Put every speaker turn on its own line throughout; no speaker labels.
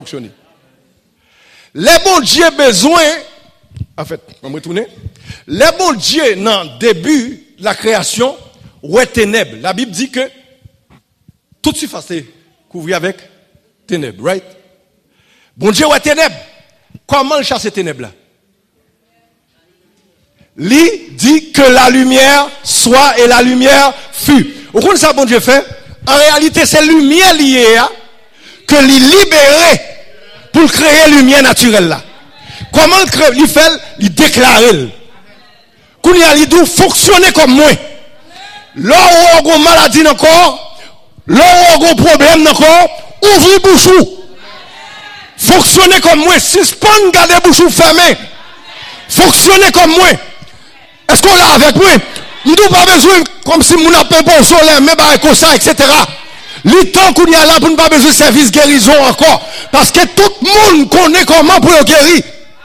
fonctionner. Les bons dieux besoin, en fait, on va retourner. Les bons dieux, dans le début de la création, ouais ténèbres. La Bible dit que toute surface est couverte avec ténèbres, right? Bon Dieu, ouais ténèbres. Comment le chasser ténèbres là? Lui dit que la lumière soit et la lumière fut. Vous comprenez ça, bon Dieu fait? En réalité, c'est lumière liée que lui libérer pour créer lumière naturelle là. Comment il fait? Il déclare. Quand il dit fonctionner comme moi. Là où on a maladie dans le corps, là où on a un problème dans le corps, ouvrez bouchou. Fonctionner comme moi. Suspendre, garder bouchou fermé. Fonctionner comme moi. Est-ce qu'on l'a avec moi? Nous n'avons pas besoin, comme si nous n'avons pas bon soleil, mais comme ça, etc. Le temps qu'on y a là, pour ne pas besoin de service guérison encore. Parce que tout le monde connaît comment pour le guérir.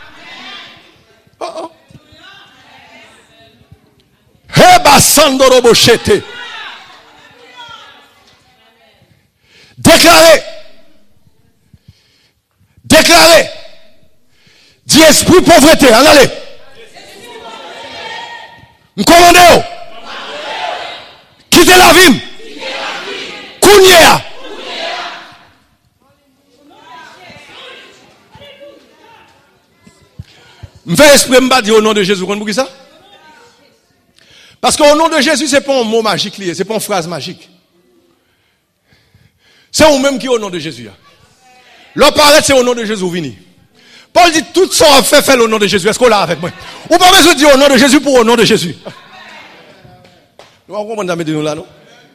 Déclarez. Déclarez. Dis esprit pauvreté. Allez. Nous commandons. Quittez la vie. Kounia. Je vais exprimer au nom de Jésus. Vous comprenez ça? Parce qu'au nom de Jésus, ce n'est pas un mot magique, ce n'est pas une phrase magique. C'est vous-même qui est au nom de Jésus. L'on paraît, c'est au nom de Jésus vini. Paul dit tout ça a fait au nom de Jésus. Est-ce qu'on l'a avec moi? Ou pas besoin de dire au nom de Jésus pour au nom de Jésus? Nous comprenons ça, nous là, non?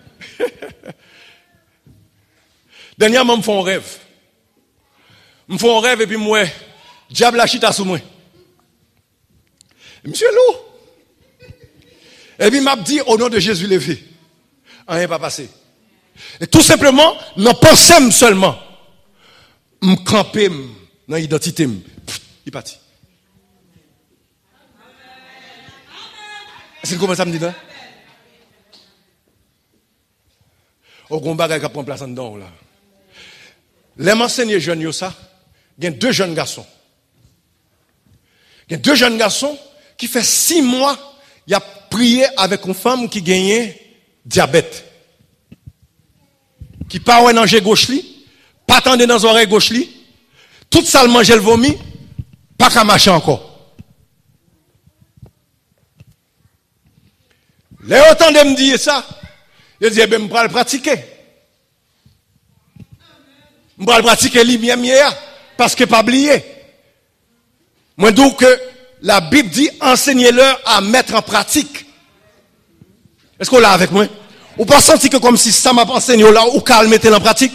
Dernièrement, je me fais un rêve. Je me fais un rêve et puis moi, diable la chita sous moi. Monsieur Lou. Et puis, il m'a dit, au nom de Jésus, levé. Rien pas passé. Et tout simplement, non pensez seulement. Me camper dans l'identité. Il est parti. Est-ce que comment ça me dit là? Au grand bagage qui prend place en dedans là. Les m'enseigner jeunes ça, il y a 2 jeunes garçons. Il y a 2 jeunes garçons qui fait 6 mois, il a prié avec une femme qui gagnait diabète. Qui pas ouais dans l'oreille gauche li, pas tendre dans l'oreille gauche li, tout ça le manger le vomi, pas qu'à marcher encore. Les autant de me dire ça, je dis, ben, je vais le pratiquer. Je vais le pratiquer lui-même, parce que pas oublier. Moi, donc, que la Bible dit, enseignez-leur à mettre en pratique. Est-ce qu'on l'a avec moi? Ou pas senti que comme si ça m'a enseigné là, ou qu'à le mettre en pratique?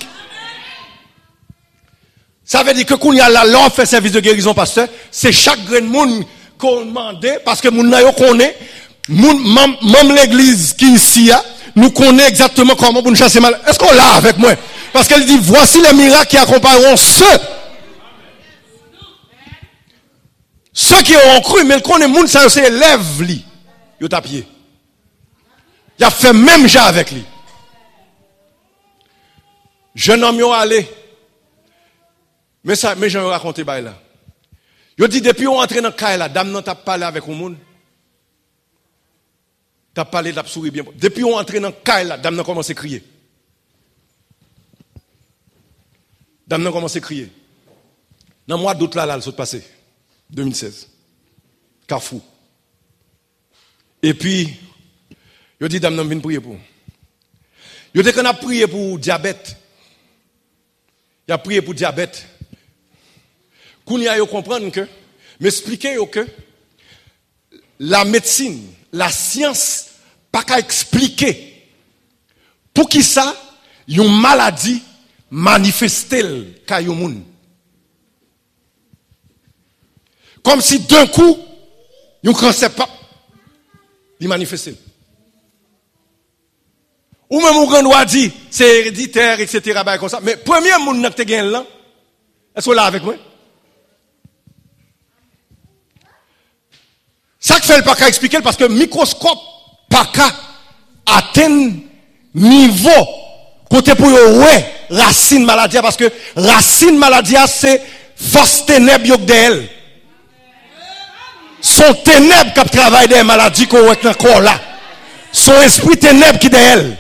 Ça veut dire que quand il y a là, l'on fait service de guérison, pasteur, c'est chaque grain de monde qu'on demande, parce que moun n'a connaît, même l'église qui est ici, nous connaît exactement comment pour nous chasser mal. Est-ce qu'on l'a avec moi? Parce qu'elle dit, voici les miracles qui accompagneront ceux qui auront cru, mais qu'on est moun, ça c'est élève li. Yo tapier. Il a fait même genre avec lui. Jeune homme yo allé. Mais j'en raconté bail là. Yo dit depuis on entré dans caille là, dame non t'a parlé avec un monde. T'a parlé, t'a souri bien. Depuis on entré dans caille là, dame non commencé à crier. Dame non commencé à crier. Dans le mois d'août là, elle s'est passé. 2016. Carrefour. Et puis, yo dit dame non vinn prier pour. Yo dit qu'on a prié pour diabète. Il a prié pour diabète. Qu'on y a yo comprendre que m'expliquer yo que la médecine, la science pas qu'à expliquer pour qui ça une maladie manifestelle ka yo moun. Comme si d'un coup yon cancer pas il manifeste. Ou même ou grand dit c'est héréditaire etc. comme ça. Mais premier moun n'a te gen là. Est-ce que là avec moi? Ça que fait le pas qu'à expliquer parce que microscope pas qu'à atteindre niveau côté pour yo ouais racine maladie parce que racine maladie c'est force ténèbres d'elle. Son ténèbres qui travaille des maladies qu'on est encore là. Son esprit ténèbres qui est d'elle.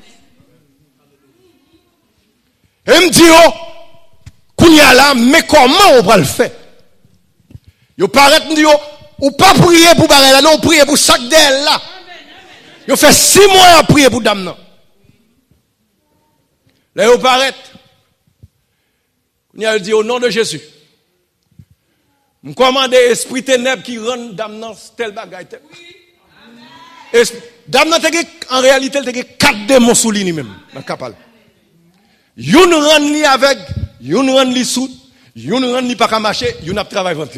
Et me dit oh, qu'on y a là, mais comment on va le faire? Yo paraît me dit oh, ou pas prier pour barrer là, non prier pour chaque d'elle là. Yo fait 6 mois à prier pour dame non. Là yo paraît. On a dit au nom de Jésus. Me commande esprit ténèbres qui rend dame non tel bagaille. Dame non en réalité elle a 4 démons sous lui même dans capal. Yon rend li avec, yon rend li sous, yon rend li pas ka marcher, yon a travail ventre.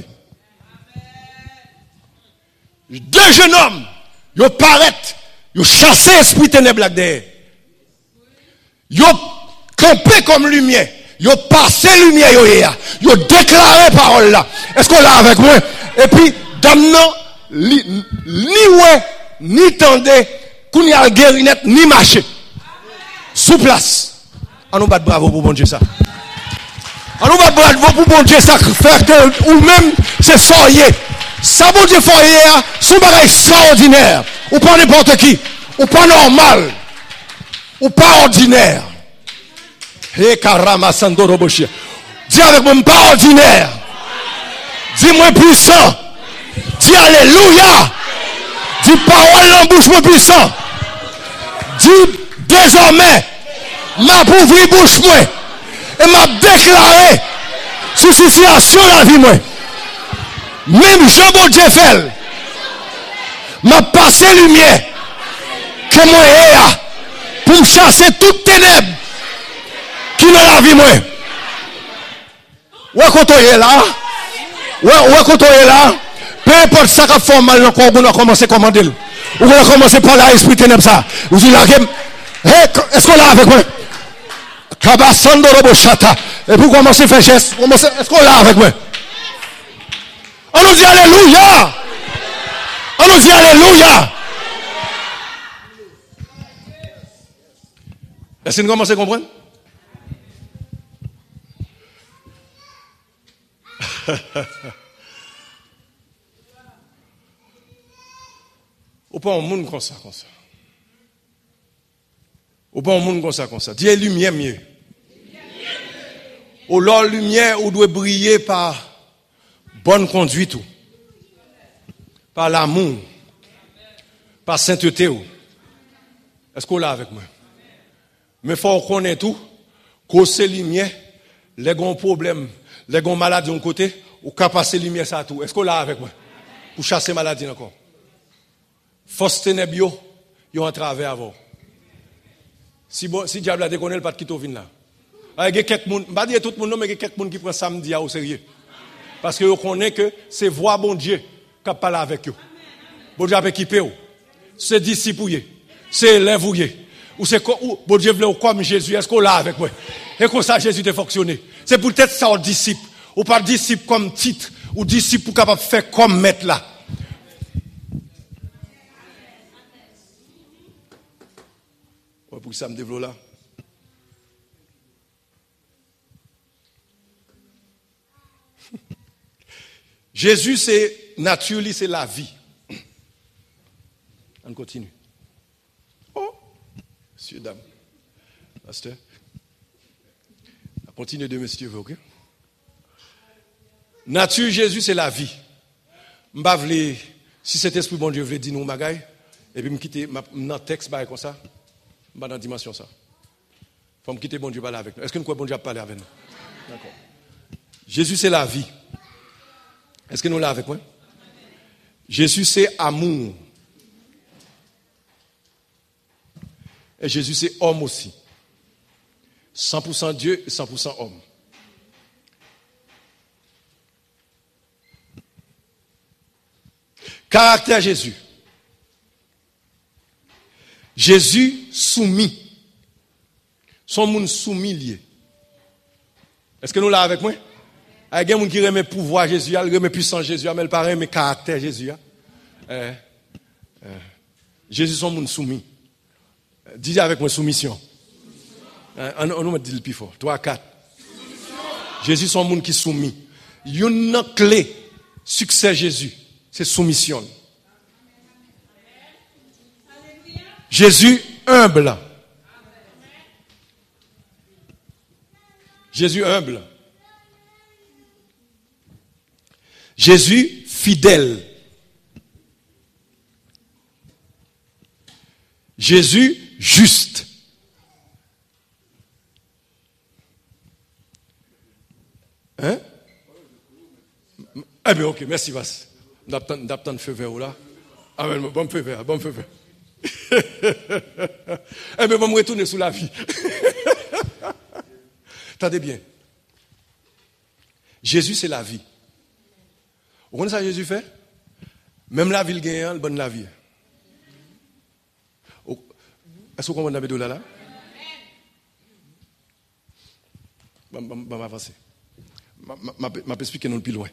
2 jeunes hommes, yo paraît, yo chassé esprit ténèbres là derrière. Yo campé comme lumière, yo passé lumière yo déclaré parole là. Est-ce qu'on l'a avec moi? Et puis dame non ni ouais ni tendez, qu'on y a guérinette ni marcher. Sous place. On nous bat bravo pour bon Dieu ça. On nous bat bravo pour bon Dieu ça faire que ou même c'est soyez. Ça bon Dieu foyer sous bagage extraordinaire. Ou pas n'importe qui, ou pas normal. Ou pas ordinaire. Hey karama sandoro boshi. Dis avec moi pas ordinaire. Dis-moi puissant. Dis alléluia. Dis parole en bouche moi puissant. Dis désormais m'a ouvri bouche moi et m'a déclaré sous situation la vie moi. Même Jean Dieu fait m'a passé lumière que moi est pour me chasser toute ténèbres qui dans la vie moi. Ouais quand on est là, ouais quand on est là, peu importe ça qu'a fait mal encore on a commencé à commander. On a commencé par là esprit ténèbres ça. Vous dites là est-ce qu'on l'a avec moi? Kabasando robochata. Et pour commencer à faire geste, est-ce qu'on l'a avec moi? On nous dit alléluia. On nous dit alléluia. Est-ce que vous commencez à comprendre? Ou pas un monde comme ça. Ou pas un monde comme ça. Dis lumière mieux. Ou leur lumière, ou doit briller par bonne conduite, par l'amour, par sainteté. Est-ce qu'on l'a avec moi? Mais il faut qu'on ait tout, qu'on se lumière, les grands problèmes, les grands maladies d'un côté, ou qu'à passer lumière ça tout. Est-ce qu'on l'a avec moi? Pour chasser maladie encore. Force ténèbres, ils ont un travers avant. Si diable a déconné, il pas de quitter au vin là. Il y a quelques monde, pas dire tout le monde, mais il y a quelques monde qui prend samedi au sérieux. Parce que vous connaissez que c'est voix bon Dieu qui parle avec eux. Bon Dieu a équipé eux. C'est disciple, c'est élève ou c'est bon Dieu veut comme Jésus. Est-ce qu'on l'a avec moi? Et comme ça Jésus a fonctionné. C'est peut-être ça au disciple. Ou pas disciple comme titre, ou disciple pour capable faire comme maître là. Pour que ça me développe là. Jésus, c'est nature, c'est la vie. On continue. Oh, monsieur, dame, pasteur. On continue de monsieur, ok? Nature, Jésus, c'est la vie. M'bavle, si cet esprit bon Dieu veut dire nous bagaille, et puis me quitter dans texte comme ça. Pas dans la dimension ça. Il faut me quitter bon Dieu parler avec nous. Est-ce que nous croyons bon Dieu parler avec nous? D'accord. Jésus c'est la vie. Est-ce que nous l'avons avec moi? Jésus c'est amour. Et Jésus c'est homme aussi. 100% Dieu et 100% homme. Caractère Jésus. Jésus soumis. Son monde soumis lié. Est-ce que nous l'avons avec moi? Il y a des gens qui remet pouvoir Jésus, il remet puissance Jésus, mais il paraît mais caractère Jésus. Jésus son monde soumis. Dis avec moi soumission. On nous dit le plus fort. 3, 4. Jésus, c'est un monde qui est soumis. Il y a une clé. Succès Jésus. C'est soumission. Jésus humble. Jésus humble. Jésus fidèle. Jésus juste. Hein? Eh bien, ok, merci, Vas. D'attendre le feu vert là. Ah, mais bon feu vert, bon feu vert. Eh bien, on va me retourner sous la vie. Attendez bien. Jésus, c'est la vie. Vous connaissez ça que Jésus fait? Même la ville gagne, elle bonne la vie. Est-ce que vous comprenez la là? Je vais avancer. Je vais expliquer nous le plus loin.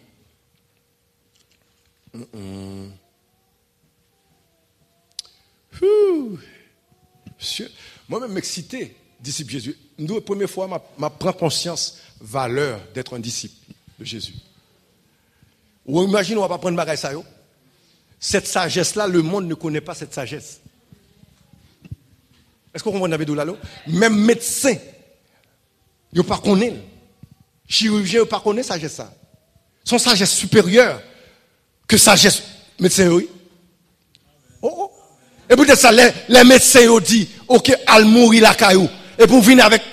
Moi-même, m'excité, disciple Jésus. La première fois, je prends conscience valeur d'être un disciple de Jésus. Ou imagine, on ne va pas prendre bagaille ça. Cette sagesse-là, le monde ne connaît pas cette sagesse. Est-ce que vous comprenez là? Même médecin, il ne pas connaît. Chirurgien, il ne pas connaît sagesse ça. Son sagesse supérieure que sagesse médecin, oui. Oh. Et peut-être ça, les médecins ont dit, ok, al mourir la caillou. Et pour venir avec.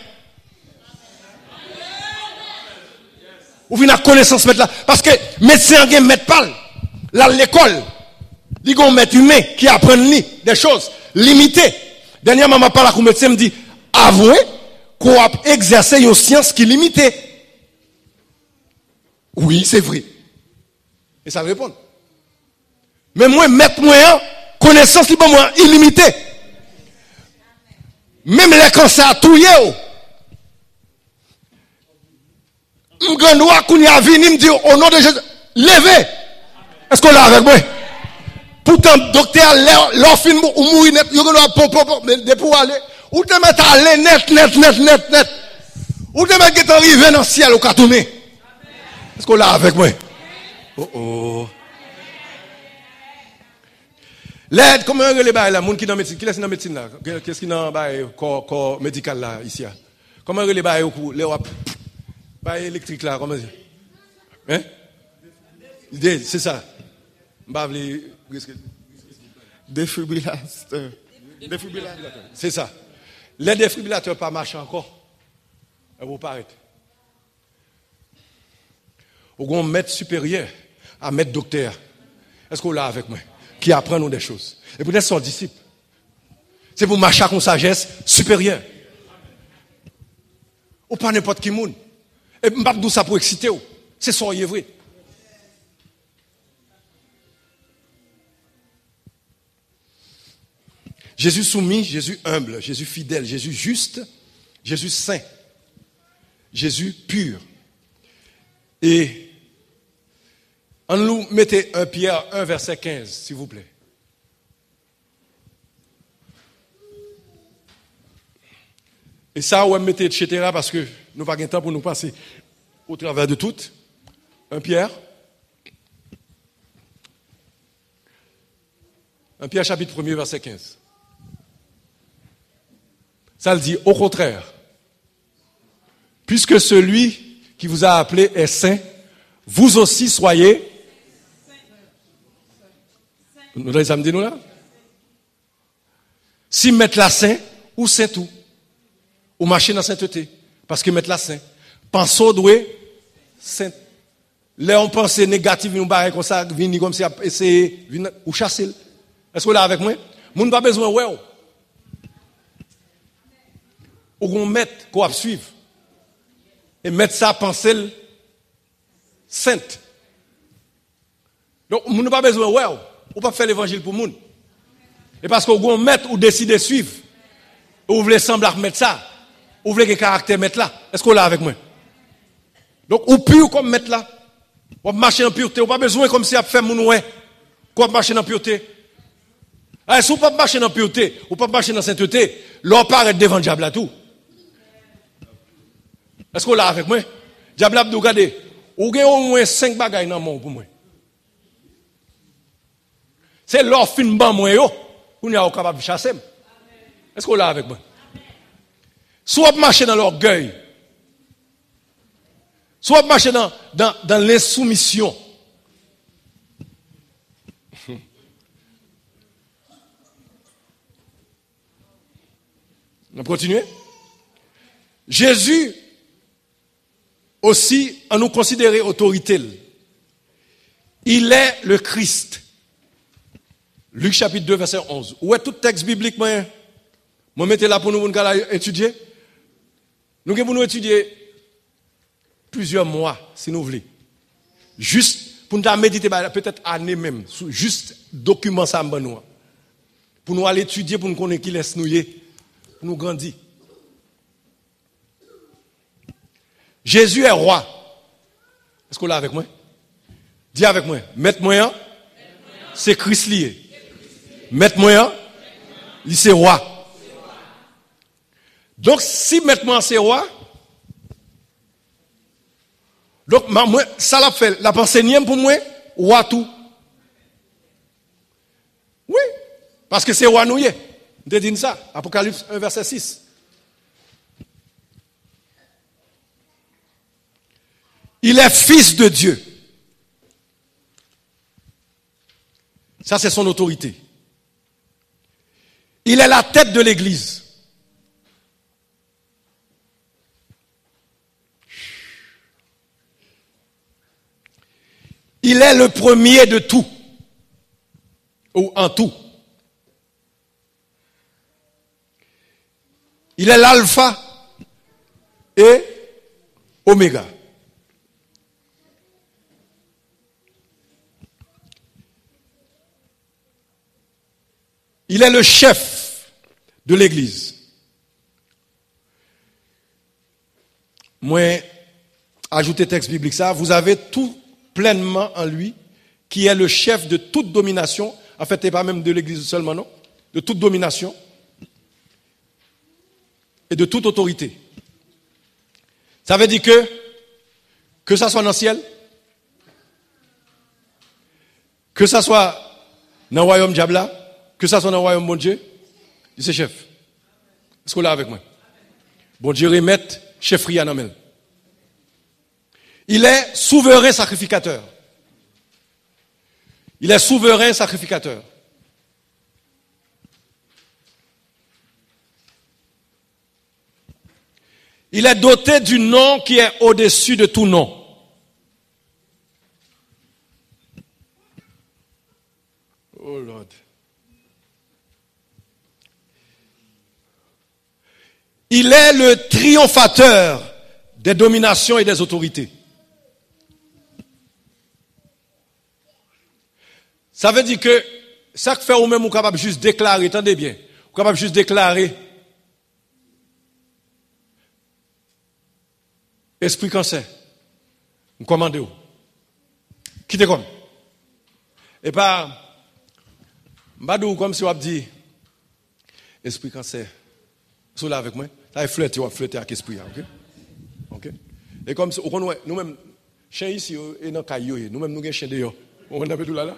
Ou venir à connaissance mettre là. Parce que médecin, il y a un maître pâle. Là, l'école, il y a un maître humain qui apprend des choses limitées. Dernièrement, je parle avec un médecin, me dit, avouez qu'on a exercé une science qui est limitée. Oui, c'est vrai. Et ça répond. Mais moi, mettre moi, connaissance libre moi, illimitée. Même les cancers tout yo. M'gandwa qu'on y a venu me dire au nom de Jésus, levez. Est-ce qu'on l'a avec moi? Pourtant, docteur, leur film ou mourir net, yo doit mais de pour aller, ou te mettre à aller net. Ou te mettre qui arrivé dans le ciel au cartonné. Est-ce qu'on l'a avec moi? Oh. L'aide, comment on les bails là, moun qui dans médecine, qui laisse dans médecine là, qu'est-ce qui dans bail corps médical là ici là? Comment on les bails au cou, les bail électrique là, comment dire? Hein? C'est ça. M'bavle défibrillateur. C'est ça. Les défibrillateurs pas marchent encore. Ils vont pas arrêter. Ou un maître supérieur à maître docteur. Est-ce qu'on l'a avec moi? Qui apprend nous des choses. Et peut-être son disciple. C'est pour marcher avec une sagesse supérieure. Ou pas n'importe qui monde. Et je ne sais pas ça pour exciter. C'est ça qui est vrai. Jésus soumis, Jésus humble, Jésus fidèle, Jésus juste, Jésus saint, Jésus pur. Et on nous mettez 1 Pierre 1 verset 15, s'il vous plaît. Et ça, on va mettre etc. parce que nous n'avons pas de temps pour nous passer au travers de tout. 1 Pierre chapitre 1er verset 15. Ça le dit au contraire. Puisque celui qui vous a appelé est saint, vous aussi soyez. Nous allons examiner nous là. Si mettre la saint, ou saint tout. Ou marcher dans la sainteté. Parce que mettre la saint. Pensons doué, saint. Là, on pense négatif, nous barrer comme ça, venir comme ça, essayer, ou chasser. Est-ce que vous êtes là avec moi? Nous n'avons pas besoin de ouais. Ou qu'on mette, qu'on va suivre. Et mettre ça, penser sainte. Donc, nous n'avons pas besoin de ouais. Ou pas faire l'évangile pour nous. Et parce qu'on met ou décide de suivre. Ou vous voulez sembler mettre ça. Ou vous voulez que caractère mettre là. Est-ce qu'on l'a avec moi? Donc, ou pur comme mettre là. Ou marcher en pureté. Ou pas besoin comme si à faire mon ouais. Quoi marcher en pureté? Si vous ne pas marcher en pureté, ou pas marcher dans sainteté, l'on paraît devant le diable à tout. Est-ce qu'on l'a avec moi? Diable Abdou, regardez. Ou avez au moins 5 bagailles dans mon pour moi. C'est l'offre fin ban moi yo. Vous n'êtes pas capable de chasser. Est-ce qu'on l'a avec moi? Soit marcher dans l'orgueil. Soit marcher dans l'insoumission. On continue. Jésus aussi, à nous considérer autorité. Il est le Christ. Luc chapitre 2, verset 11. Où est tout texte biblique, moi mettez là pour nous étudier. Nous devons étudier plusieurs mois, si nous voulons. Juste pour nous méditer, peut-être année même, juste document ça, pour nous aller étudier, pour nous connaître qui laisse nous pour nous grandir. Jésus est roi. Est-ce qu'on l'a avec moi? Dis avec moi. Mettez-moi, c'est Christ lié. Mettez-moi, il c'est roi. Donc, si mettez-moi c'est roi, donc, ça l'a fait, la enseigné pour moi, roi tout. Oui, parce que c'est roi nous. Je dis ça, Apocalypse 1, verset 6. Il est fils de Dieu. Ça, c'est son autorité. Il est la tête de l'Église. Il est le premier de tout. Ou en tout. Il est l'alpha et oméga. Il est le chef de l'Église. Moi, ajoutez texte biblique ça, vous avez tout pleinement en lui, qui est le chef de toute domination. En fait, et pas même de l'Église seulement, non? De toute domination et de toute autorité. Ça veut dire que ça soit dans le ciel, que ça soit dans le royaume diable, que ça soit dans le royaume bon Dieu, il c'est chef. Est-ce qu'on l'a avec moi? Bon Dieu remet chefferie à Namel. Il est souverain sacrificateur. Il est souverain sacrificateur. Il est doté du nom qui est au-dessus de tout nom. Oh Lord. Il est le triomphateur des dominations et des autorités. Ça veut dire que ça que fait ou même ou capable juste déclarer, attendez bien, ou capable juste déclarer esprit cancer. Vous commandez où? Quittez comme. Et pas m'badou comme si on dit esprit cancer. Vous là avec moi? Ça est flirter, on flirter avec esprit, OK? OK? Et comme si nous même chien ici et dans caillou, nous même nous gagne chien dehors. On a tout là.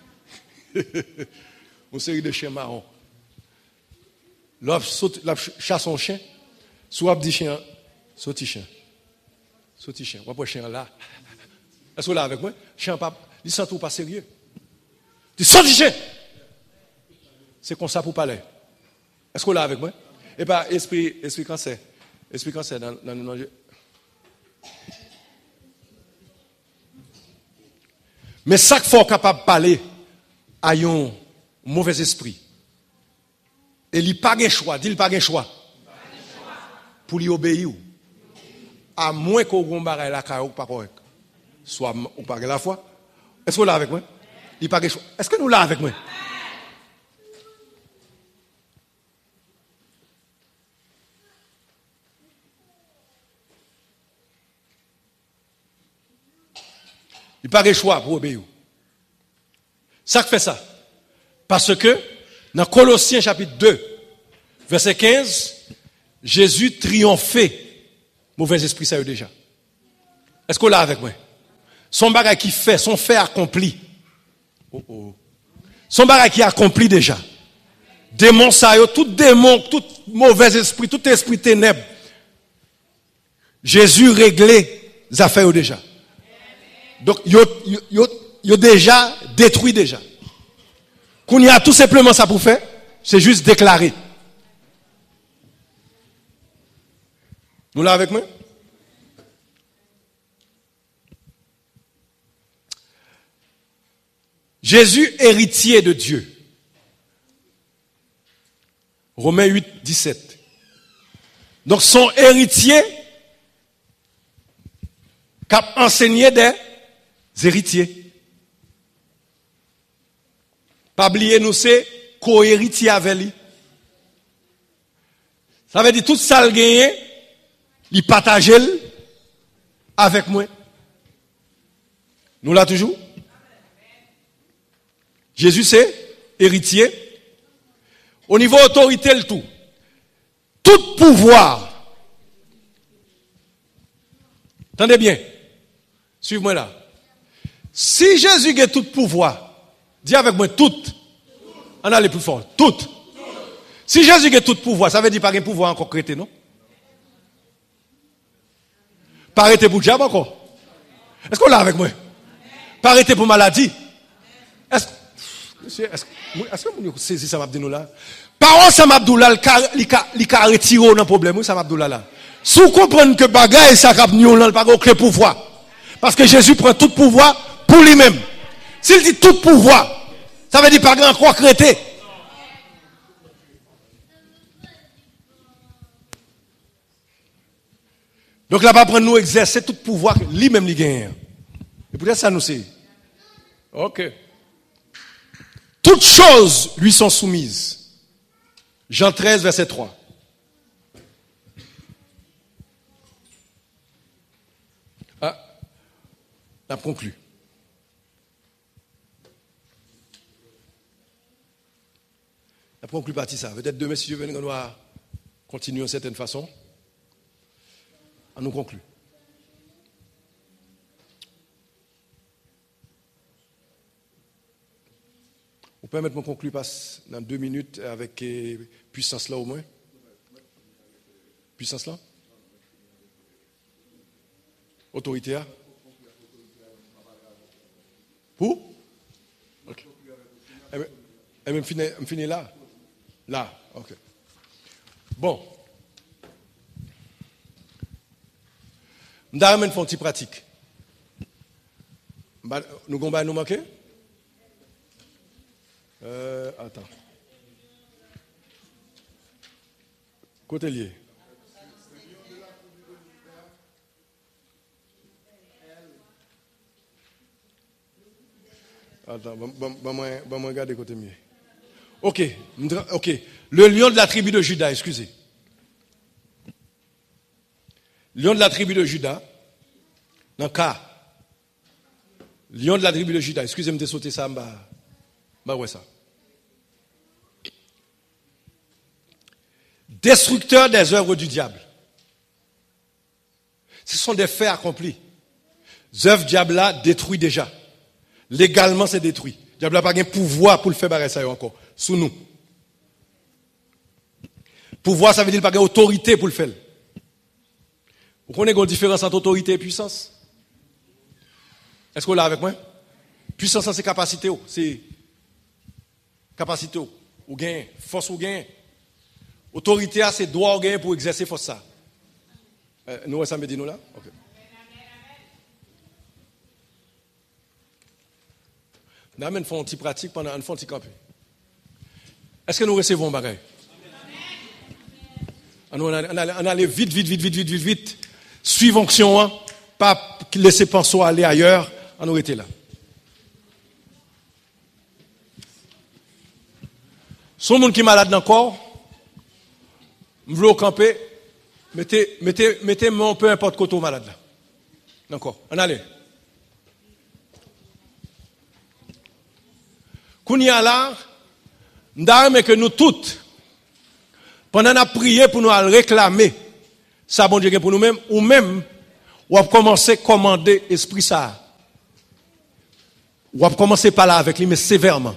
Une série de chiens marrons. L'op chasse son chien, soit dit chien, sauti chien. Sauti chien. On va chien là. Est-ce que là avec moi? Chien pas, il sent tout pas sérieux. Tu sauti chien. C'est comme ça pour parler. Est-ce que là avec moi? Et pas esprit cancer. Esprit cancer dans le mais ça qu'il faut capable de parler à un mauvais esprit. Et il n'a pas de choix. Dit il pas de choix. Pour lui obéir. À moins qu'on ait la caille pas correct. Soit on pas la foi. Est-ce que vous là avec moi? Il pas de choix. Est-ce que nous là avec moi? Il n'a pas de choix pour obéir. Ça fait ça. Parce que, dans Colossiens chapitre 2, verset 15, Jésus triomphait Mauvais esprit, ça y est déjà. Est-ce qu'on l'a avec moi? Son bagage qui fait, son fait accompli. Son bagage qui accompli déjà. Démon, ça y est, tout démon, tout mauvais esprit, tout esprit ténèbres. Jésus réglé les affaires déjà. Donc, il a déjà détruit déjà. Qu'on y a tout simplement ça pour faire, c'est juste déclarer. Nous là avec moi? Jésus, héritier de Dieu. Romains 8, 17. Donc, son héritier qui a enseigné des héritiers. Pas oublier nous, c'est co-héritier avec lui. Ça veut dire tout ça le gagné, il partage avec moi. Nous là toujours? Jésus c'est héritier. Au niveau autorité, le tout. Tout pouvoir. Attendez bien. Suivez-moi là. Si Jésus a tout pouvoir, dis avec moi tout. On a les plus forts. Tout. Si Jésus a tout pouvoir, ça veut dire pas qu'il pouvoir encore créer, non? Pas arrêter pour le diable encore. Est-ce qu'on l'a avec moi? Pas arrêter pour maladie. Est-ce que vous saisissez Sam Abdou là? Parole Sam Abdou là, il a retiré dans problème, Sam Abdou là. Si vous comprenez que bagaille ça cap nous là, pas aucun pouvoir. Parce que Jésus prend tout pouvoir pour lui-même. S'il dit tout pouvoir, ça veut dire pas grand quoi créer. Donc là, va prendre nous exercer tout pouvoir lui-même lui gagne. Et peut-être ça nous c'est. OK. Toutes choses lui sont soumises. Jean 13, verset 3. Ah, on a conclu. On a conclu partie ça. Peut-être demain, si je veux, on doit continuer d'une certaine façon. On nous conclut. Vous permettez de me conclure dans 2 minutes avec puissance là au moins? Puissance là? Autorité là? Pour? Ok. Et même finir là? Là, ok. Bon. Nous allons faire une petite pratique. Nous allons nous manquer? Attends. Côté lié. Attends, bon, regarder côté mieux. Ok. Le lion de la tribu de Juda, excusez. Lion de la tribu de Juda, dans le cas. Lion de la tribu de Juda, excusez-moi de sauter ça, ouais ça. Destructeur des œuvres du diable. Ce sont des faits accomplis. Les œuvres du diable là détruit déjà. Légalement c'est détruit. Le diable n'a pas de pouvoir pour le faire barrer ça encore. Sous nous. Pouvoir ça veut dire pas de autorité pour le faire. Vous connaissez la différence entre autorité et puissance? Est-ce que vous l'avez avec moi? Puissance c'est capacité. C'est capacité ou gain, force ou gain. Autorité, c'est droit ou gain pour exercer force ça. Nous, ça me dit nous là? Ok. Nous allons faire une petite pratique pendant un petit camping. Est-ce que nous recevons un bagage? On allait vite. Suivre l'action, pas laisser penser aller ailleurs. On aurait été là. Si vous qui est malade dans le corps, vous voulez camper, mettez mon peu importe côté malade là. D'accord, on allait. Kounia là, nous que nous toutes, pendant qu'on a prié pour nous réclamer Ça, bon Dieu, pour nous-mêmes, ou même, ou à commencer à commander esprit ça. Ou à commencer par là avec lui, mais sévèrement.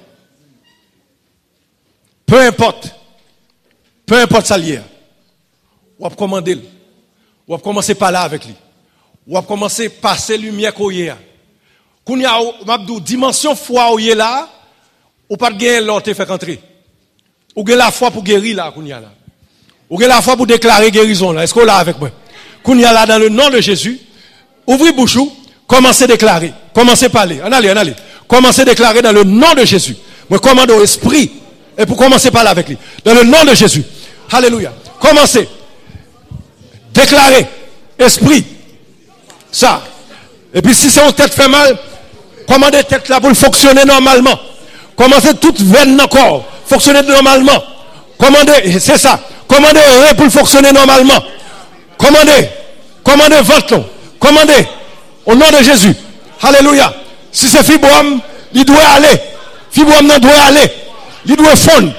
Peu importe ça lié. Ou à commander, ou à commencer par là avec lui. Ou à commencer à passer lumière qu'on y a. Qu'on y a, mabdou, dimension foi où y est là, ou pas de gagner l'autre fait entrer. Ou gagne la foi pour guérir là, qu'on y a là. Ou gagne la foi pour déclarer guérison là. Est-ce qu'on l'a avec moi? Qu'on y a là dans le nom de Jésus, ouvrez bouchou, commencez à déclarer, commencez à parler. En allez. Commencez à déclarer dans le nom de Jésus. Moi commande au esprit. Et pour commencer par là avec lui. Dans le nom de Jésus. Alléluia. Commencez. Déclarez. Esprit. Ça. Et puis si c'est une tête fait mal, commandez tête là pour fonctionner normalement. Commencez toute veine dans le corps. Fonctionner normalement. Commandez, c'est ça. Commandez rien pour fonctionner normalement. Commandez ventre. Commandez. Au nom de Jésus. Alléluia. Si c'est fibrome, il doit aller. Fibrome non doit aller. Il doit fondre.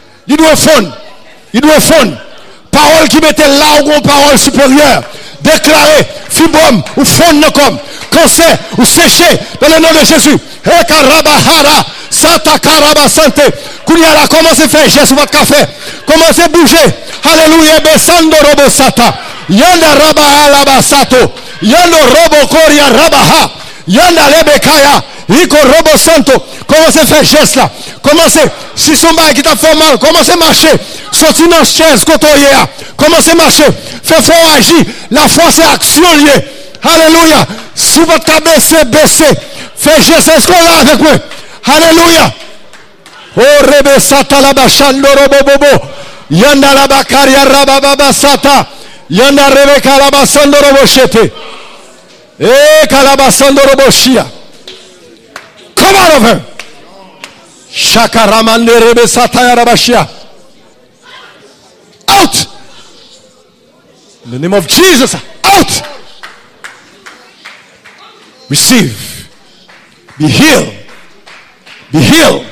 Parole qui mettait là ou parole supérieure. Déclarer, fibrome ou fondre comme cancer ou séché dans le nom de Jésus. Ekarabahara, Sata Karaba Santé. Kounia commencez à faire geste sur votre café. Commencez à bouger. Alléluia. Besando Robo Sata. Yanda Rabaha Labasato. Yando Robo Koria Rabaha. Yanda Lebekaya. Iko Robo Santo. Commencez à faire geste là. Commencez. Si son bail qui t'a fait mal, commencez à marcher. Sortez dans la chaise, côtoyez. Commencez à marcher. Faites fort agir. La foi c'est action liée. Alléluia. Si votre cabesse baissé, faites geste. Est-ce qu'on l'a avec moi? Alléluia. Oh Rebe Sata la Bachando Robobobo. Yanda la Bakaria Rababa Sata. Yanda Rebeka la Basando Robochete. Eh Kalabasando Roboshia. Come out of her. Shakaramande Rebe Sata Yarabashia. Out. In the name of Jesus. Out. Receive. Be healed. Be healed.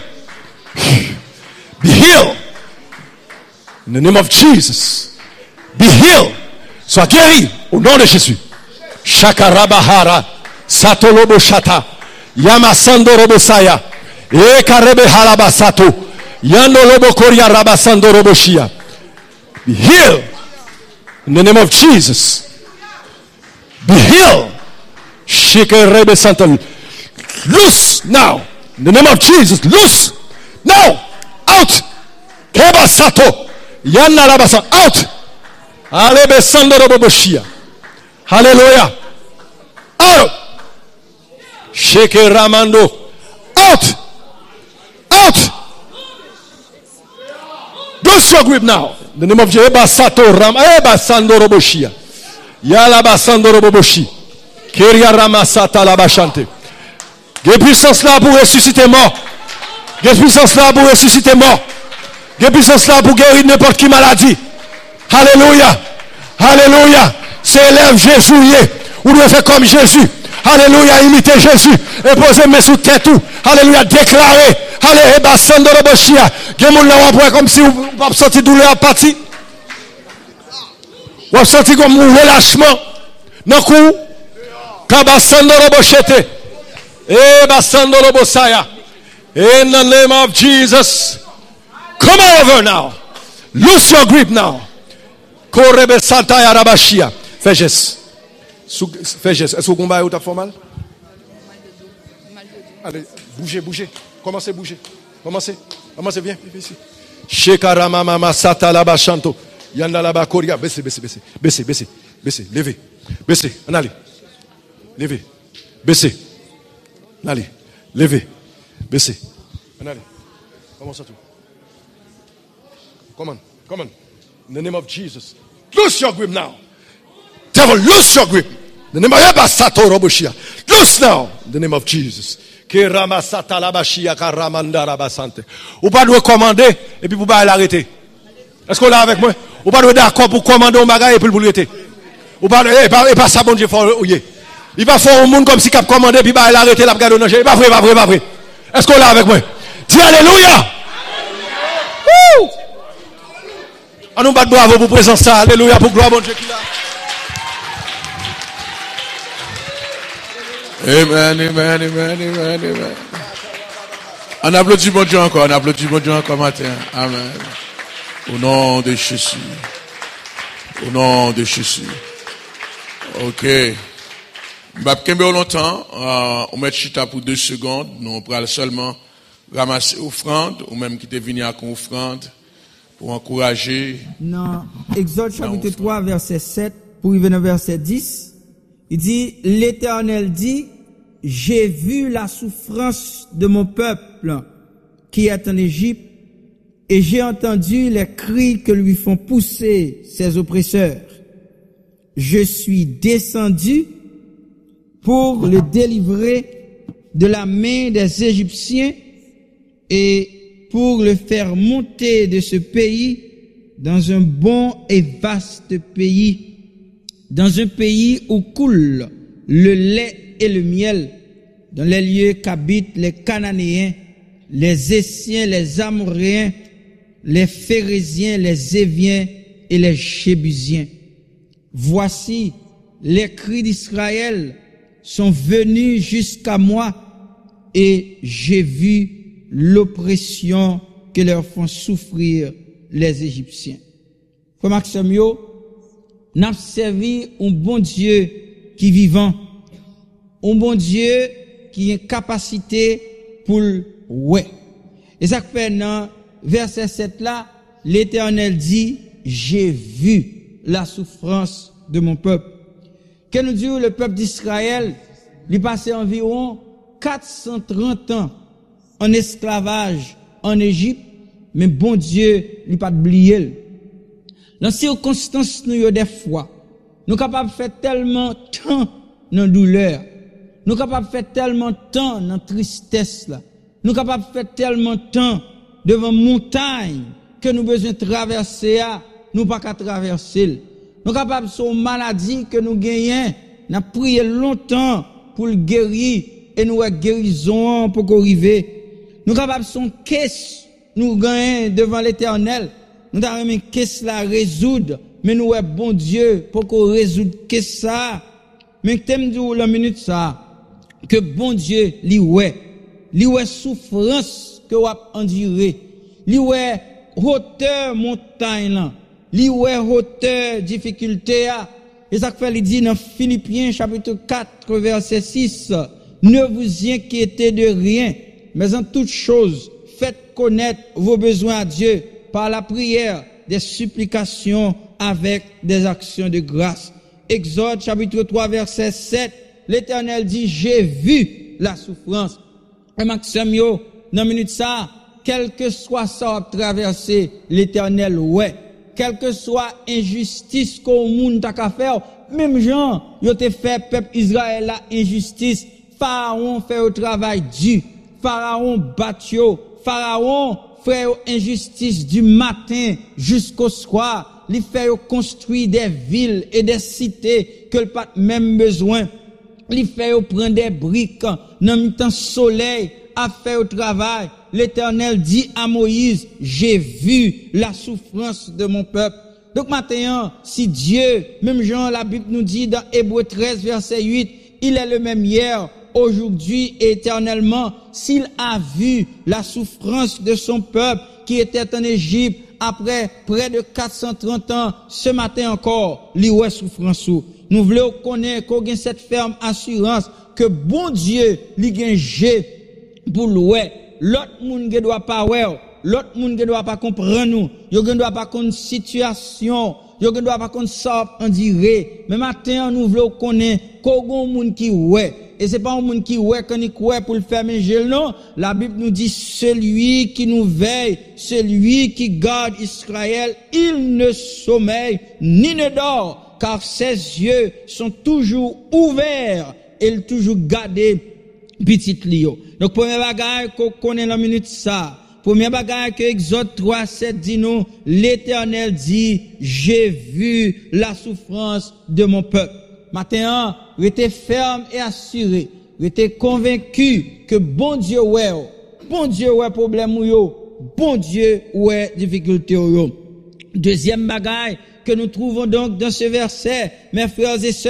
Be healed. In the name of Jesus. Be healed. Sois guéri au nom de Jésus. Shakarabahara. Satolobo Shata. Yamasando Robosaya. Ekarebe Halabasato. Yando Lobo Koria Rabasando Roboshia. Be healed. In the name of Jesus. Be healed. Shikarebe Santo. Loose now. In the name of Jesus. Loose. Now. Out. Kebasato. Yana Rabasa. Out. Alebe Sando Roboshia. Hallelujah. Out. Sheke Ramando. Out. Out. Loose your grip now. In the name of Jesus. Ebasato Ram. Ebasando Roboshia. Yala Basando Roboshi. Keria Ramasata la Bachante. Des puissances là pour ressusciter mort. Des puissances là pour ressusciter mort. Des puissances là pour guérir n'importe qui maladie. Alléluia. Alléluia. C'est élève Jésus. Ou devez faire comme Jésus. Alléluia. Imiter Jésus. Et poser mes sous tête. Alléluia. Déclarer. Alléluia. Bassando Roboshia. Gen moun la wap comme si vous pas senti douleur à partir. Vous senti comme un relâchement. Non coup. Kabassando Robochete. Eh, Bassando Robosaya. In the name of Jesus. Come over now. Loose your grip now. Korebe Santa Yarabashia. Fais geste. Fais geste. Est-ce que vous combattez ou t'as fait mal? Allez, bougez. Commencez à bouger. Commencez, viens ici. Shekarama Mama Sata Labashanto. Yanda Labakoria. Baissez. Levez. Baissez. En allez. Levez. Baissez. Allez. Levez. Baissez. En allez. Commence à tout. Come on. In the name of Jesus. Loose your grip now. Devil, loose your grip. In the name of Ebasato Roboshia. Loose now. In the name of Jesus. Keramasata Labashia Karamanda Rabasante. Ou pas de commander et puis vous pas l'arrêter. Est-ce qu'on est avec moi? Ou pas de d'accord pour commander un bagage et puis pour l'arrêter. Ou pas de pas ça bon Dieu faut ouiller. Il va faire un monde comme si cap commander puis bah l'arrêter la regarder non, pas vrai. Est-ce qu'on est avec moi? Dis alléluia. On nous bat bravo pour présence ça. Alléluia pour gloire bon Dieu qui là.
Amen, amen, amen, amen, amen. On applaudit bon Dieu encore, matin. Amen. Au nom de Jésus. Au nom de Jésus. Ok. M'bapkembe longtemps, on met chita pour 2 secondes, nous on prend seulement ramasser offrande, ou même qui te venu avec une offrande, pour encourager.
Dans Exode chapitre 3, verset 7, pour y venir verset 10, il dit, l'Éternel dit, j'ai vu la souffrance de mon peuple qui est en Égypte, et j'ai entendu les cris que lui font pousser ses oppresseurs. Je suis descendu pour le délivrer de la main des Égyptiens et pour le faire monter de ce pays dans un bon et vaste pays, dans un pays où coule le lait et le miel, dans les lieux qu'habitent les Cananéens, les Essiens, les Amoréens, les Phérésiens, les Éviens et les Jébusiens. Voici, les cris d'Israël sont venus jusqu'à moi et j'ai vu l'oppression que leur font souffrir les Égyptiens. Frère Maxime, n'a servi un bon Dieu qui vivant, un bon Dieu qui a capacité pour ouais. Et ça fait dans verset 7 là, l'Éternel dit, j'ai vu la souffrance de mon peuple. Que nous dit le peuple d'Israël, il passé environ 430 ans en esclavage en Égypte, mais bon Dieu, il pas oublié. Dans ces circonstances, nous des fois, nous capables de faire tellement temps dans douleur, nous capables de faire tellement temps dans tristesse là, nous capables de faire tellement temps devant montagne que nous besoin traverser, nous pas qu'à traverser. Nous capables de son maladie que nous gagnons, n'a prié longtemps pour le guérir et nous avons guérison pour qu'on arrive. Nous capables de son caisse, nous gagnons devant l'Éternel. Nous avons une caisse la résoudre, mais nous avons bon Dieu pour qu'on résoudre caisse ça. Mais t'aimes dire la minute ça, que bon Dieu li ouais souffrance que vous avez enduré, li ouais hauteur montagne là, li ouais hauteur difficulté a. Et ça fait il dit dans Philippiens chapitre 4 verset 6, ne vous inquiétez de rien, mais en toute chose faites connaître vos besoins à Dieu par la prière, des supplications avec des actions de grâce. Exode chapitre 3 verset 7, l'Éternel dit, j'ai vu la souffrance. Et Maxime, dans minute ça, quel que soit ça traversé, l'Éternel, ouais. Quelle que soit injustice qu'au monde t'a qu'à faire, même gens, yo te fait peuple Israël la injustice, Pharaon fait au travail dur, Pharaon batio, Pharaon fait injustice du matin jusqu'au soir, il fait construire des villes et des cités que le pas même besoin. Il fait prendre des briques dans le temps soleil à faire au travail. L'Éternel dit à Moïse, j'ai vu la souffrance de mon peuple. Donc maintenant, si Dieu, même Jean, la Bible nous dit dans Hébreux 13 verset 8, il est le même hier, aujourd'hui et éternellement, s'il a vu la souffrance de son peuple qui était en Égypte après près de 430 ans, ce matin encore, li ouais souffrance. Nous voulons connaître qu'on a cette ferme assurance que bon Dieu li gen pour louer. L'autre monde ne doit pas ouais, l'autre monde ne doit pas comprendre nous, yo ne doit pas connaître situation, yo ne doit pas connaître ça en dirait. Mais matin nous voulons connaître qu'on monde qui ouais. Et c'est pas un monde qui ouais quand il ouais pour le faire manger non, la Bible nous dit celui qui nous veille, celui qui garde Israël, il ne sommeille ni ne dort, car ses yeux sont toujours ouverts et il toujours gardé petit lio. Donc premier bagage qu'on connaît la minute ça, premier bagage que Exode 3 7 dit nous, l'Éternel dit, j'ai vu la souffrance de mon peuple. Matin, restez ferme et assuré, restez convaincu que bon Dieu ouais problème ou yo, bon Dieu ouais difficulté ou yo. Deuxième bagage que nous trouvons donc dans ce verset, mes frères et sœurs,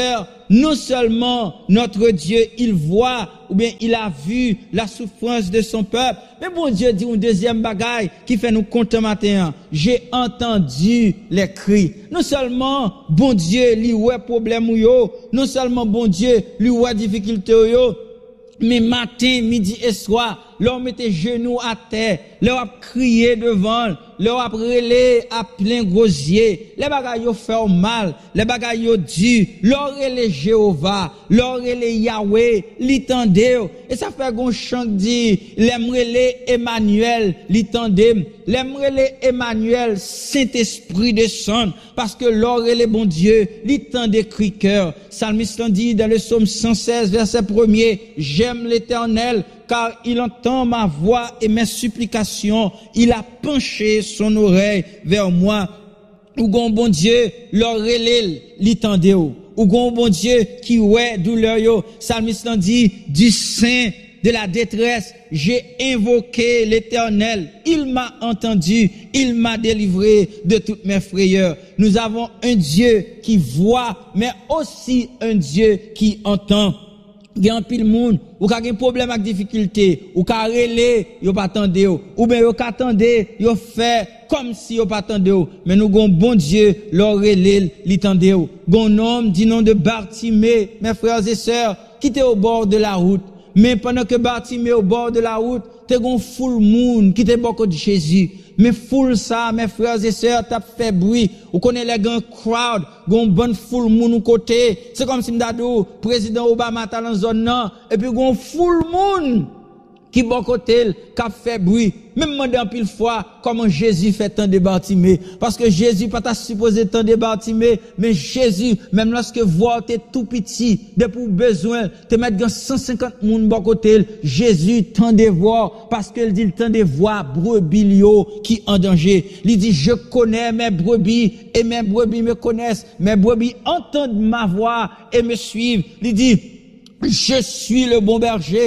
non seulement notre Dieu, il voit, ou bien il a vu la souffrance de son peuple, mais bon Dieu dit une deuxième bagaille qui fait nous compter matin. J'ai entendu les cris. Non seulement bon Dieu lui ouais problème ou yo, non seulement bon Dieu lui ouais difficulté ou yo, mais matin, midi et soir, l'homme mettait genoux à terre, l'homme a crié devant, l'homme a relé à plein gosier, les bagailles yo fait mal, les bagailles yo dur, l'homme relé Jéhovah, l'homme relé Yahweh, l'itendé, et ça fait gon chant dit, l'aime relé Emmanuel, l'itendé, l'aime relé Emmanuel, Saint-Esprit descend, parce que l'homme relé bon Dieu, l'itendé cri cœur, Psalmiste dit dans le psaume 116, verset 1er, j'aime l'Éternel, car il entend ma voix et mes supplications. Il a penché son oreille vers moi. Ou gon bon Dieu, l'oreille l'itendé ou. Ou gon bon Dieu qui ouais douleur yo. Psalmiste dit, du sein de la détresse, j'ai invoqué l'Éternel. Il m'a entendu, il m'a délivré de toutes mes frayeurs. Nous avons un Dieu qui voit, mais aussi un Dieu qui entend. Il y a un pile monde, ou ka gen problème avec difficulté, ou ka relé, yo pas attendé ou bien yo ka attendé, yo fait comme si yo pas attendé mais nous gon bon Dieu, leur relé, l'itendé ou. Gon homme dit nom de Bartimée, mes frères et sœurs, qui était au bord de la route. Mais pendant que Bartimée au bord de la route, te gon full moun qui était beaucoup de Jésus. Mais full ça, mes frères et sœurs, t'as fait bruit. Ou connaît les grands crowd, gon bonne full moun ou côté. C'est comme si m'dadou, président Obama t'a dans zone nan, et puis gon full moun qui bon côté, qui a fait bruit. Même demandé en pile fois comment Jésus fait tant de Bartimée. Parce que Jésus pas t'a supposé tant de Bartimée, mais Jésus, même lorsque voix t'es tout petit, de pour besoin, te mettre dans 150 moun bon côté, Jésus tant de voix, parce qu'il dit tant de voix brebis qui en danger. Il dit, je connais mes brebis, et mes brebis me connaissent, mes brebis entendent ma voix et me suivent. Il dit, je suis le bon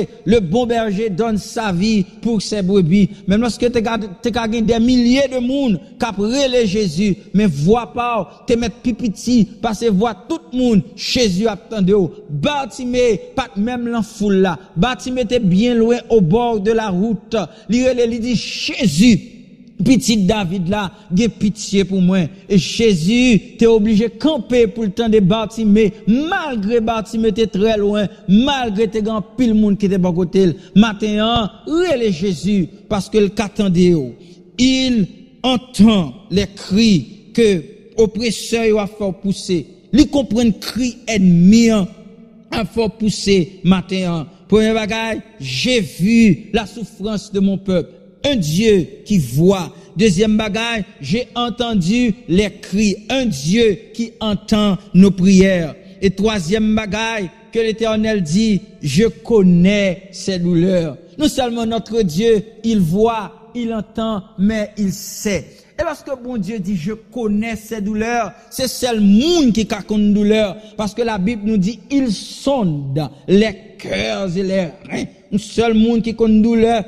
berger donne sa vie pour ses brebis. Même lorsque t'es gagné des milliers de monde qu'après les Jésus, mais voix pas, te mettre pipiti, parce que voix tout le monde, Jésus attendait. Bartimée, pas même l'en foule là. Bartimée était bien loin au bord de la route. Il dit, Jésus, petit David là, j'ai pitié pour moi. Et Jésus, t'es obligé de camper pour le temps de Bartimée. Malgré Bartimée t'es très loin, malgré t'es grand pile monde qui était à côté. Matin, relève Jésus, parce que le qu'attendait. Il entend les cris que oppresseur a fait pousser. Il comprend le cri ennemi a fait pousser matin. Premier bagaille, j'ai vu la souffrance de mon peuple. Un Dieu qui voit. Deuxième bagaille, j'ai entendu les cris. Un Dieu qui entend nos prières. Et troisième bagaille, que l'Éternel dit, je connais ses douleurs. Non seulement notre Dieu, il voit, il entend, mais il sait. Et parce que bon Dieu dit, je connais ses douleurs, c'est seul monde qui a une douleur. Parce que la Bible nous dit, il sonde les cœurs et les reins. Un seul monde qui a une douleur.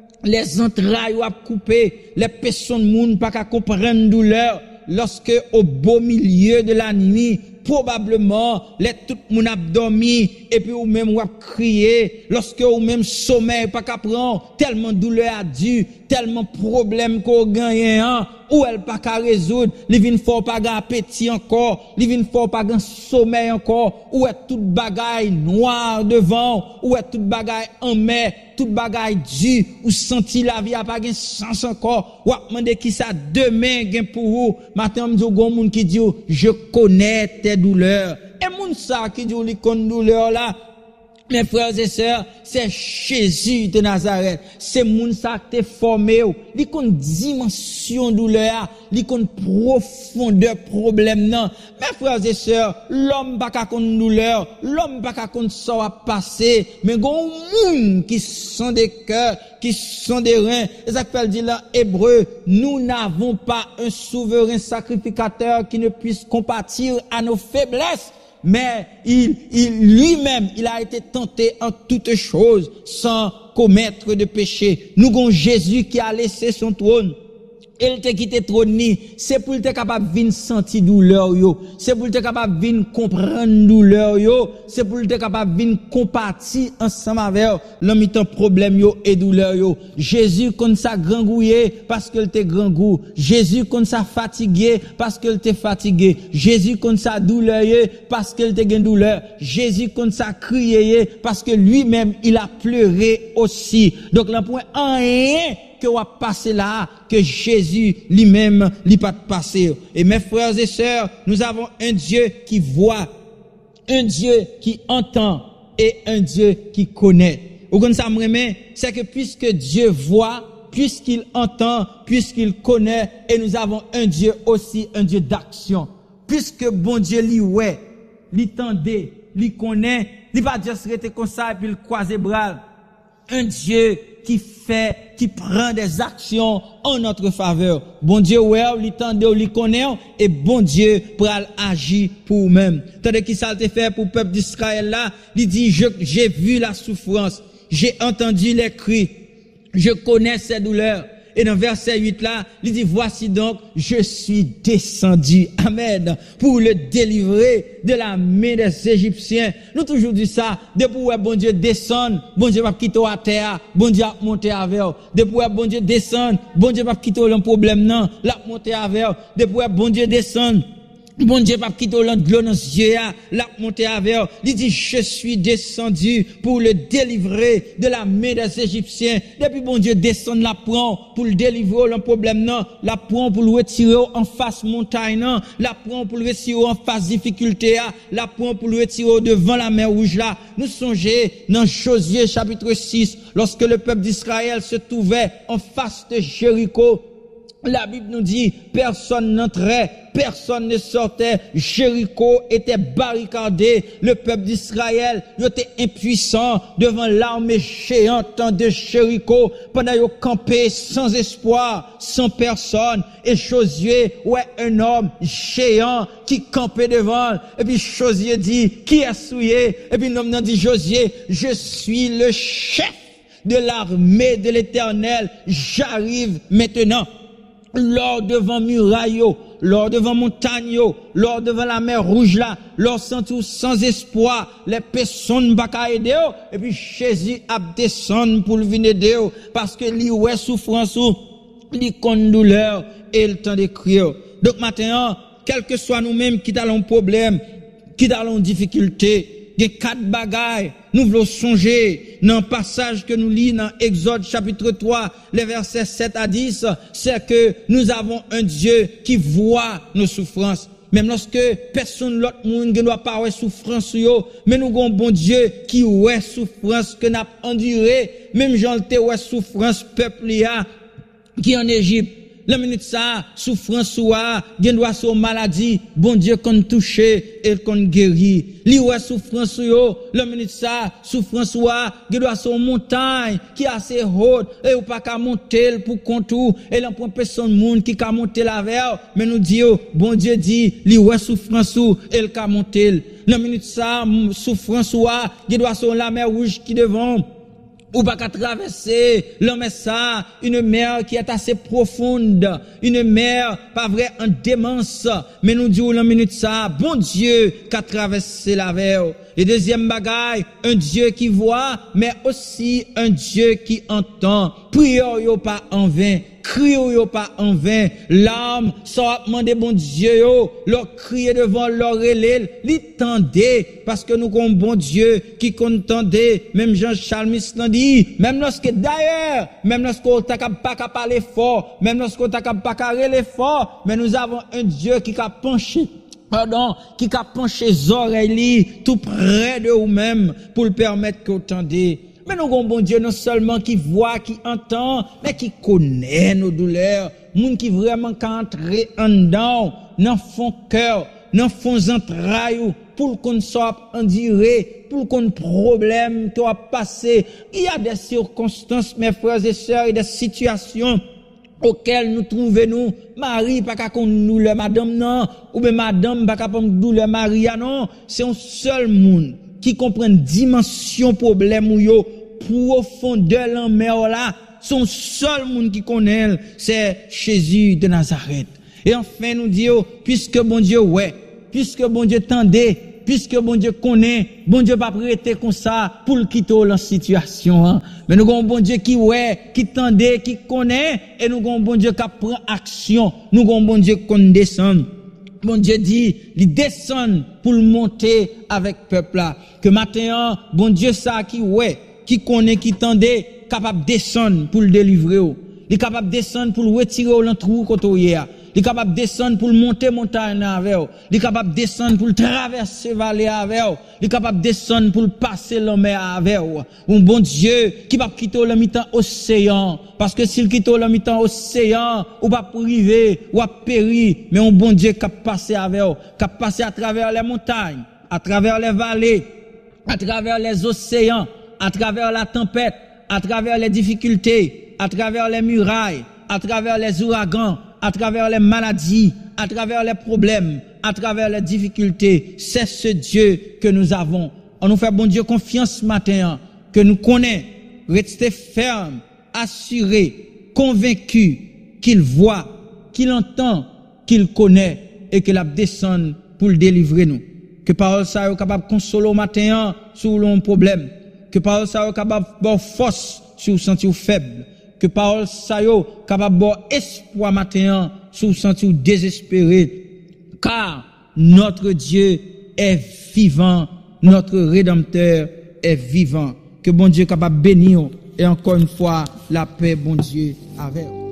Les entrailles ou à couper, les personnes moun pas qu'à comprendre douleur lorsque au beau milieu de la nuit, probablement, les tout moun a dormi, et puis ou même ou a crié, lorsque ou même sommeil pas qu'à prendre, tellement douleur a dû, tellement problème qu'on gagne, ou elle pas qu'à résoudre, li vin fort pas gan appétit encore, li vin fort pas gan sommeil encore, ou est toute bagaille noire devant, ou est toute bagaille en mer, toute bagaille dure, ou senti la vie a pas gen sens encore, ou a demandé qui ça demain gen pour vous, matin m'di gon moun qui dit je connais tes douleurs, et moun ça qui dit li connaît douleur là. Mes frères et sœurs, c'est Jésus de Nazareth. C'est moun sa te formé. Li kon dimension douleur, li kon profondeur problème nan. Mes frères et sœurs, l'homme pas ka kon douleur, l'homme pas ka kon ça va passer, mais gon moun qui sont des cœurs, qui sont des reins. Et ça fait dire là hébreu, nous n'avons pas un souverain sacrificateur qui ne puisse compatir à nos faiblesses. Mais il lui-même, il a été tenté en toutes choses sans commettre de péché. Nous avons Jésus qui a laissé son trône elle te quitté trône ni, c'est pour te capable venir sentir douleur yo, c'est pour te capable venir comprendre douleur yo, c'est pour te capable venir compatir ensemble avec l'homme ton problème yo et douleur yo. Jésus comme ça grangouillé parce que te grangou, Jésus comme ça fatigué parce que te fatigué, Jésus comme ça douleuré parce que te gen douleur, Jésus comme ça crié parce que lui-même il a pleuré aussi. Donc là point rien que on passer là que Jésus lui-même lui pas passer. Et mes frères et sœurs, nous avons un Dieu qui voit, un Dieu qui entend et un Dieu qui connaît. Vous connaissez ça m'aimer, c'est que puisque Dieu voit, puisqu'il entend, puisqu'il connaît, et nous avons un Dieu aussi, un Dieu d'action. Puisque bon Dieu lui ouais, lui tendait, lui connaît, lui pas juste rester comme ça et puis le croiser bras. Un Dieu qui fait, qui prend des actions en notre faveur. Bon Dieu, ouais, lui tende, lui connaît, et bon Dieu pour agir pour nous-mêmes. Tandis qu'il s'est fait pour le peuple d'Israël là, il dit, j'ai vu la souffrance, j'ai entendu les cris, je connais ses douleurs. Et dans verset 8 là, il dit, voici donc, je suis descendu, amen, pour le délivrer de la main des Égyptiens. Nous toujours dit ça, depuis où bon Dieu descend, bon Dieu va quitter à terre, bon Dieu va monter avec. Depuis où bon Dieu descend, bon Dieu va quitter le problème non, la monter avec. Depuis où bon Dieu descend, bon Dieu va quitter l'angle dans yeux, la monter avec. Il dit, je suis descendu pour le délivrer de la main des Égyptiens. Depuis bon Dieu descend, la prend pour le délivrer le problème non, la prend pour le retirer en face montagne non, la prend pour le retirer en face difficulté, la prend pour le retirer devant la mer rouge là. Nous songez dans Josué chapitre 6, lorsque le peuple d'Israël se trouvait en face de Jéricho. La Bible nous dit, personne n'entrait, personne ne sortait, Jéricho était barricadé, le peuple d'Israël était impuissant devant l'armée géante de Jéricho, pendant qu'ils campaient sans espoir, sans personne, et Josué, ouais, un homme géant qui campait devant, et puis Josué dit, qui est souillé? Et puis l'homme dit, Josué, je suis le chef de l'armée de l'Éternel, j'arrive maintenant. Lors devant muraille, lors devant montagne, lors devant la mer rouge là, lors sans espoir, les personnes pas qu'à aider, et puis Jésus a descendu pour venir aider, parce que lui ouais souffrance, lui connaît douleur, et le temps de crier. Donc maintenant, quel que soit nous-mêmes qui avons problème, qui avons difficulté, il y a 4 bagailles, nous voulons songer dans le passage que nous lisons dans Exode chapitre 3, les versets 7 à 10, c'est que nous avons un Dieu qui voit nos souffrances. Même lorsque personne l'autre monde ne doit pas avoir souffrance, mais nous avons un bon Dieu qui voit souffrance que nous avons enduré, même j'en ai ouais souffrance peuple qui en Égypte. La minute ça, souffrance soit, gen doit son maladie, bon Dieu qu'on touché et qu'on guérit. Li ouais souffrance yo, la minute ça, souffrance soit, gen doit son montagne qui est assez haute et ou pas qu'à monter pour contour et là pour personne monde qui ka monter la vers, mais nous dit bon Dieu dit, li ouais souffrance ou et le ka monter. La minute ça, souffrance soit, gen doit son la mer rouge qui devant ou pas qu'à traverser l'homme ça, une mer qui est assez profonde, une mer pas vrai en démence, mais nous disons la minute ça, bon Dieu qu'a traversé la mer. Et deuxième bagaille, un Dieu qui voit, mais aussi un Dieu qui entend. Prière yo pas en vain, crier yo pas en vain, l'âme soit demander bon Dieu yo, leur crier devant leur relais, li tendez parce que nous avons bon Dieu qui contendait, même Jean-Charles l'a dit, même lorsque d'ailleurs, même lorsqu'on t'a pas qu'à parler fort, même lorsqu'on t'a pas qu'à parler fort, mais nous avons un Dieu qui a penché qui a penché les oreilles tout près de vous-même pour le permettre que vous tendez. Mais nous avons bon Dieu non seulement qui voit, qui entend, mais qui connaît nos douleurs. Moun qui vraiment can entrer en dedans, dans fond cœur, dans fond entrailles, pour qu'on soit enduré, pour qu'on problème qui va passer. Il y a des circonstances, mes frères et sœurs, et des situations auxquelles nous trouvons, Marie, pas qu'à nous le madame, non, ou bien madame, pas qu'à nous le Maria, non, c'est un seul monde qui comprend dimension problème ou yo, profondeur en mer là, son seul monde qui connaît, c'est Jésus de Nazareth. Et enfin, nous disons, puisque bon Dieu, ouais, puisque bon Dieu tendait, puisque bon Dieu connaît, bon Dieu pas prêter comme ça pour le quitter la situation, hein. Mais nous avons bon Dieu qui ouais, qui tendait, qui connaît, et nous avons bon Dieu qui prend action, nous avons bon Dieu qui descend. Bon Dieu dit, il descend pour monter avec peuple là. Que maintenant, bon Dieu ça qui ouais, qui connaît, qui tendait, capable de descendre pour le délivrer. Il est capable de descendre pour le retirer au trou côté. Il est capable de descendre pour monter montagne avec eux. Il est capable de descendre pour traverser vallée avec eux. Il est capable de descendre pour passer la mer avec eux. Un bon Dieu qui va quitter le mi-temps océan. Parce que s'il quitte le mi-temps océan, ou va priver, ou va périr. Mais un bon Dieu qui va passer avec eux. Qui va passer à travers les montagnes, à travers les vallées, à travers les océans, à travers la tempête, à travers les difficultés, à travers les murailles, à travers les ouragans, à travers les maladies, à travers les problèmes, à travers les difficultés. C'est ce Dieu que nous avons. On nous fait bon Dieu confiance ce matin, que nous connaissons, rester ferme, assuré, convaincu qu'il voit, qu'il entend, qu'il connaît et qu'il a descendu pour le délivrer nous. Que parole ça est capable de consoler au matin sur l'on problème. Que parole ça est capable de force si vous sentez faible. Que parole ça yo capable de espoir matin si vous sentez désespéré. Car notre Dieu est vivant, notre Rédempteur est vivant. Que bon Dieu capable de bénir et encore une fois la paix bon Dieu avec vous.